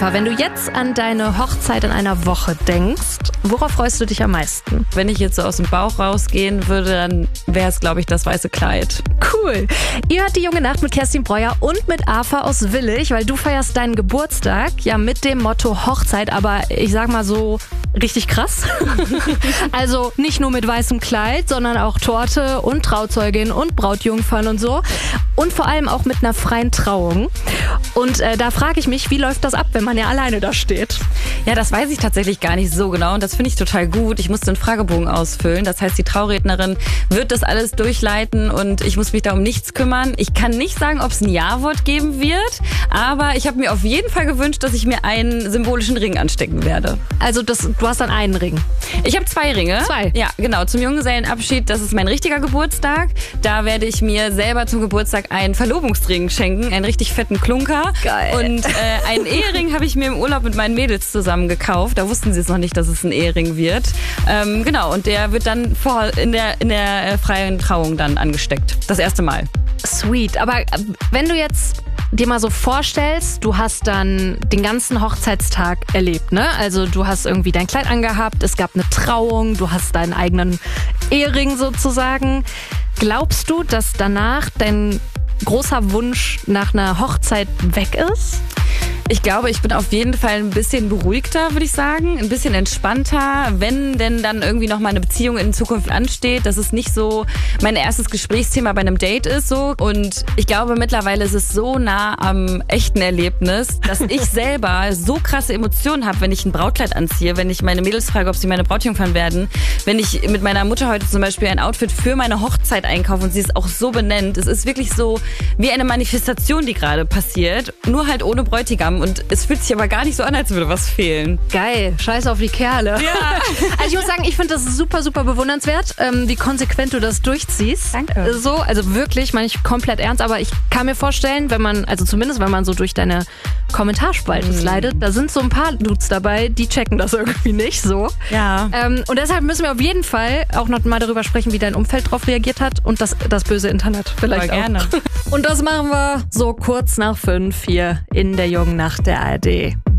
Afa, wenn du jetzt an deine Hochzeit in einer Woche denkst, worauf freust du dich am meisten? Wenn ich jetzt so aus dem Bauch rausgehen würde, dann wäre es, glaube ich, das weiße Kleid. Cool. Ihr hört die junge Nacht mit Kerstin Breuer und mit Afa aus Willich, weil du feierst deinen Geburtstag ja mit dem Motto Hochzeit, aber ich sag mal so richtig krass. Also nicht nur mit weißem Kleid, sondern auch Torte und Trauzeugin und Brautjungfern und so. Und vor allem auch mit einer freien Trauung. Und da frage ich mich, wie läuft das ab, wenn man ja alleine da steht? Ja, das weiß ich tatsächlich gar nicht so genau und das finde ich total gut. Ich musste einen Fragebogen ausfüllen. Das heißt, die Traurednerin wird das alles durchleiten und ich muss mich da um nichts kümmern. Ich kann nicht sagen, ob es ein Ja-Wort geben wird, aber ich habe mir auf jeden Fall gewünscht, dass ich mir einen symbolischen Ring anstecken werde. Also du hast dann einen Ring? Ich habe 2 Ringe. 2? Ja, genau. Zum Junggesellenabschied, das ist mein richtiger Geburtstag. Da werde ich mir selber zum Geburtstag einen Verlobungsring schenken, einen richtig fetten Klunker. Geil. Und einen Ehering habe ich mir im Urlaub mit meinen Mädels zusammen gekauft. Da wussten sie es noch nicht, dass es ein Ehering wird. Genau, und der wird dann in der freien Trauung dann angesteckt. Das erste Mal. Sweet. Aber wenn du jetzt dir mal so vorstellst, du hast dann den ganzen Hochzeitstag erlebt, ne? Also du hast irgendwie dein Kleid angehabt, es gab eine Trauung, du hast deinen eigenen Ehering sozusagen. Glaubst du, dass danach dein großer Wunsch nach einer Hochzeit weg ist? Ich glaube, ich bin auf jeden Fall ein bisschen beruhigter, würde ich sagen. Ein bisschen entspannter, wenn denn dann irgendwie noch mal eine Beziehung in Zukunft ansteht, dass es nicht so mein erstes Gesprächsthema bei einem Date ist. So. Und ich glaube, mittlerweile ist es so nah am echten Erlebnis, dass ich selber so krasse Emotionen habe, wenn ich ein Brautkleid anziehe, wenn ich meine Mädels frage, ob sie meine Brautjungfern werden, wenn ich mit meiner Mutter heute zum Beispiel ein Outfit für meine Hochzeit einkaufe und sie es auch so benennt. Es ist wirklich so wie eine Manifestation, die gerade passiert, nur halt ohne Bräutigam. Und es fühlt sich aber gar nicht so an, als würde was fehlen. Geil, scheiß auf die Kerle. Ja. Also ich muss sagen, ich finde das super, super bewundernswert, wie konsequent du das durchziehst. Danke. So, also wirklich, meine ich komplett ernst, aber ich kann mir vorstellen, wenn man so durch deine Kommentarspalte slidet, da sind so ein paar Dudes dabei, die checken das irgendwie nicht so. Ja. Und deshalb müssen wir auf jeden Fall auch noch mal darüber sprechen, wie dein Umfeld drauf reagiert hat und das böse Internet vielleicht Voll gerne. auch. Und das machen wir so kurz nach 5 hier in der jungen Nacht der ARD.